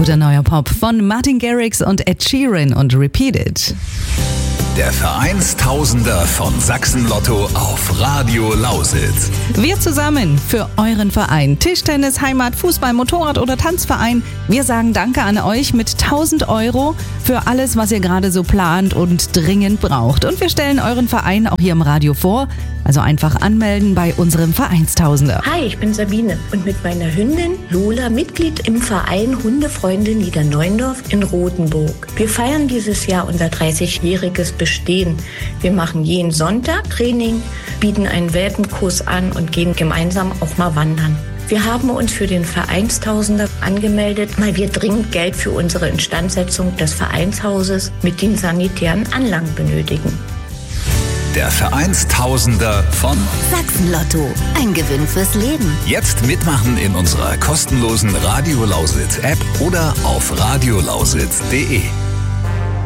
guter neuer Pop von Martin Garrix und Ed Sheeran und Repeat It. Der Vereinstausender von Sachsen-Lotto auf Radio Lausitz. Wir zusammen für euren Verein. Tischtennis, Heimat, Fußball, Motorrad oder Tanzverein. Wir sagen Danke an euch mit 1.000 € für alles, was ihr gerade so plant und dringend braucht. Und wir stellen euren Verein auch hier im Radio vor. Also einfach anmelden bei unserem Vereinstausender. Hi, ich bin Sabine und mit meiner Hündin Lola Mitglied im Verein Hundefreunde Niederneuendorf in Rothenburg. Wir feiern dieses Jahr unser 30-jähriges Bestehen. Wir machen jeden Sonntag Training, bieten einen Welpenkurs an und gehen gemeinsam auch mal wandern. Wir haben uns für den Vereinstausender angemeldet, weil wir dringend Geld für unsere Instandsetzung des Vereinshauses mit den sanitären Anlagen benötigen. Der Vereinstausender von Sachsen-Lotto. Ein Gewinn fürs Leben. Jetzt mitmachen in unserer kostenlosen Radio Lausitz App oder auf radiolausitz.de.